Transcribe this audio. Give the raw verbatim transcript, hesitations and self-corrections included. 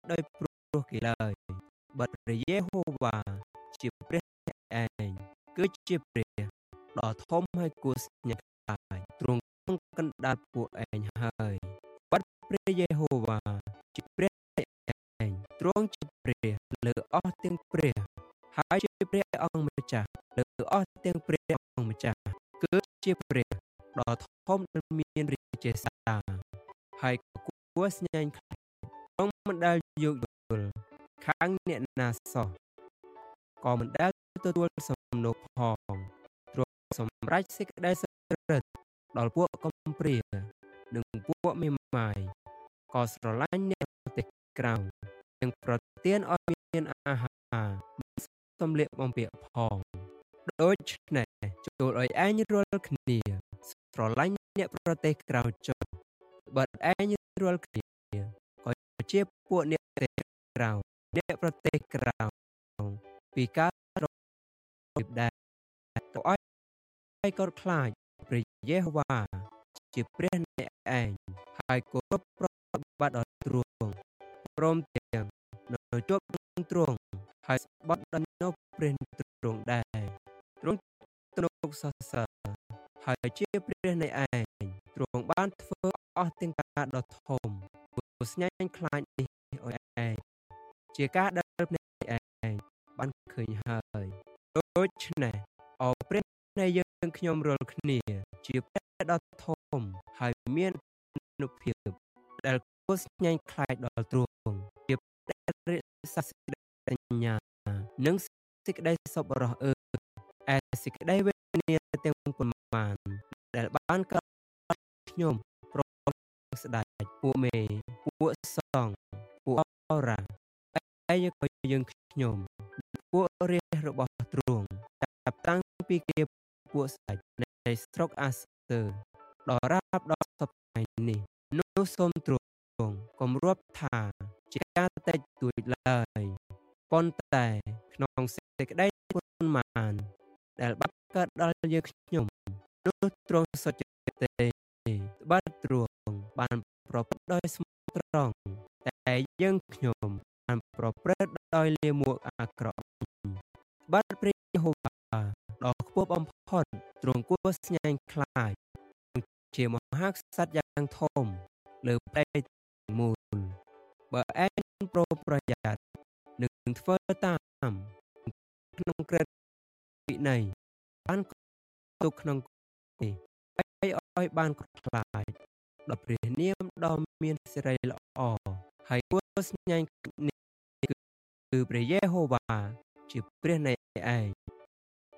ដោយព្រោះគេឡើយបទព្រះយេហូវ៉ាជាព្រះឯងគឺជាព្រះដ៏ធំហើយគួរស្ញប់ខ្លាចទ្រង់កណ្ដាលពួកឯងហើយបទព្រះយេហូវ៉ាជាព្រះឯងទ្រង់ជាព្រះលើអស់ទាំងព្រះហើយជាព្រះអង្គម្ចាស់លើអស់ទាំងព្រះអង្គម្ចាស់គឺជាព្រះដ៏ធំដែលមានរាជាសារហើយក៏គួរស្ញែងខ្លាចទ្រង់មិនដែលយោគយល់ខាងអ្នកណាសោះក៏មិនដែលទទួលសំណូកផងទ្រង់សម្រេចសេចក្តីសុរិទ្ធដល់ពួកកំព្រានិងពួកមេម៉ាយក៏ស្រឡាញ់អ្នកប្រទេសក្រៅទាំងប្រទានឲ្យមានអាហារសម្លៀកបំពាក់ផងដូច្នេះចូលឲ្យឯងរាល់គ្នាស្រឡាញ់អ្នកប្រទេសក្រៅចុះបើឯងរាល់គ្នាក៏ជាពួកអ្នកប្រទេសក្រៅអ្នកប្រទេសក្រៅពីការរបៀបដែរទៅឲ្យកោតខ្លាចព្រះយេហូវ៉ាជាព្រះអ្នកឯងហើយគោរពប្រតិបត្តិដល់ទ្រង់ព្រមទាំងនៅជាប់នឹងទ្រង់ហើយស្បត់ដល់នៅព្រះទ្រង់ដែរទ្រង់ទ្រង់សរសើរហើយជាព្រះនៃឯងទ្រង់បានធ្វើអស់ទាំងការដ៏ធំគួរស្ញែងខ្លាចនេះឲ្យឯងជាការដែលភ្នែកឯងបានឃើញហើយដូច្នេះអោព្រះនៃយើងខ្ញុំរាល់គ្នាជាព្រះដ៏ធំហើយមានអនុភាពដែលគួរស្ញែងខ្លាចដល់ទ្រង់ជាព្រះរិទ្ធសាស្ត្របញ្ញានិងសេចក្តីសប្បុរសអើឯសេចក្តីវេទនាទាំងប៉ុន្មានដែលបានកើតខ្ញុំប្រស្ដេចពួកមេពួកសង្ឃពួកអរ៉ាឯងក៏យើងខ្ញុំពួករាជរបស់ទ្រង់ចាប់តាំងពីគេពួកស្ដេចនៃស្រុកអាសទើដល់រាប់ដល់សព្វថ្ងៃនេះនោះសូមទ្រង់គម្រាប់ថាជាការតិចតួចឡើយប៉ុន្តែក្នុងសេចក្តីប៉ុន្មានដែលបានកើតដល់យើងខ្ញុំនោះទ្រង់សុចរិតទេបាត់ទ្រង់បានប្រព្រឹត្តដោយស្មោះត្រង់តែយើងខ្ញុំបានប្រព្រឹត្តដោយលាមកអាក្រក់បាត់ព្រះយេហូវ៉ាដ៏ខ្ពស់បំផុតទ្រង់គួរស្ញែងខ្លាចជាមហាក្សត្រយ៉ាងធំលើផ្ទៃមូលបើឯងប្រុងប្រយ័ត្ននឹងធ្វើតាមក្នុងក្រឹតវិន័យបានទុកក្នុងនេះឲ្យឲ្យបានខ្លាចដល់ព្រះនាមដ៏មានសិរីល្អហើយគួរស្ញែងនេះគឺព្រះយេហូវ៉ាជាព្រះនៃឯង